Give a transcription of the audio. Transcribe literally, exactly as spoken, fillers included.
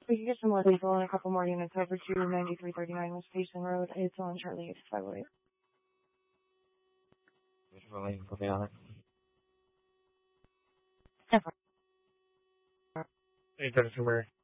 We can get some more people and a couple more units over to ninety-three thirty-nine West Payson Road. It's on Charlie eight five oh eight. Visually, copy on it. Never. eight thirty-two, Mary.